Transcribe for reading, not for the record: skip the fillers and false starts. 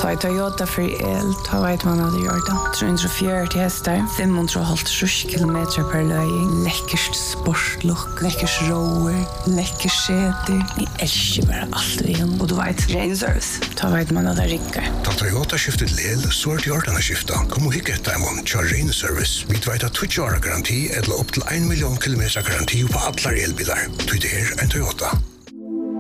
Ta Toyota för el, ta vet man hade gjort det. 340 hästar, 550 kilometer per löj. Läckert sportlook, läckert rower, läckert säte. Vi älskar bara allt vi gör. Och du vet, rain service. Ta vet man hade rickar. Ta Toyota skiftet lel, så är det gjort den skifta. Kom och hicka ett diamond, kör rain service. Vi vet att 20 år garanti eller upp till 1 miljon kilometer garanti på alla elbilar. Det är en Toyota.